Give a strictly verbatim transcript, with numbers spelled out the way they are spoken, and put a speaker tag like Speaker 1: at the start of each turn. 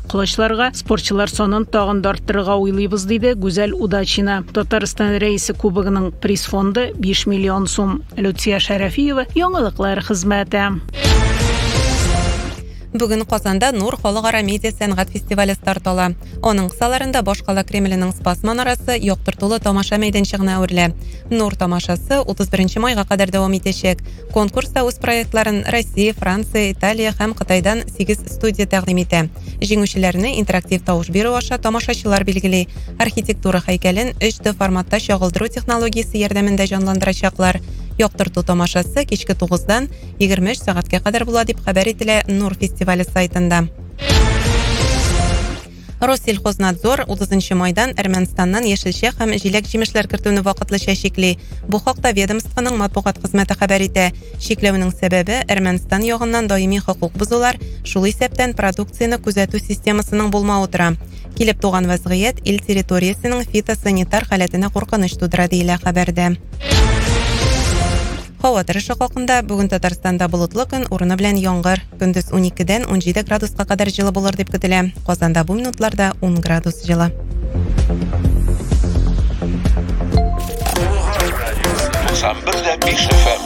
Speaker 1: кылычларга спортчылар сонын тагын да арттырырга уйлыйбыз, диде Гүзәл Удачина. Татарстан рейсы кубогының приз фонды биш миллион сум. Люция Шәрәфиева, яңалыклар хезмәте.
Speaker 2: Бүген Казанда Нур халыкара медиа сәнгать фестивале старт ала. Оның кысаларында Башкала Кремленең Спас манарасы яктыртулы тамаша мәйданчыгына әверелә. Нур тамашасы утыз беренче майга кадәр дәвам итәчәк. Конкурста үз проектларын Россия, Франция, Италия һәм Кытайдан сигез студия тәкъдим итә. Җиңүчеләрне интерактив тавыш бирү аша тамашачылар билгели. Архитектура һәйкәлен өч дэ форматта чагылдыру технологиясе ярдәмендә җанландырачаклар. Яктырту тамашасы кичке тугыздан егерме өч сәгатькә кадәр була дип хәбәр ителә Нур фестивале сайтында. Россельхознадзор утызынчы майдан Әрмәнстаннан яшелчә һәм җиләк җимешләр кертүне вакытлыча чикли. Бу хакта ведомствоның матбугат хезмәте хәбәр итә. Чикләүнең сәбәбе Әрмәнстан ягыннан даими хокук бузулар, шул исәптән продукцияны күзәтү системасының булмавы тора. Килеп туган вазгыять ил территориясенең фитосанитар халәтенә куркыныч тудыра диелә хәбәрдә. Һава торышы хакында бүген Татарстанда болытлы көн, урыны белән яңгыр. Көндез уникедән ун җиде градуска кадәр җылы булыр дип көтелә. Казанда бу минутларда ун градус җылы.
Speaker 3: Сам бер дә биш эф эм.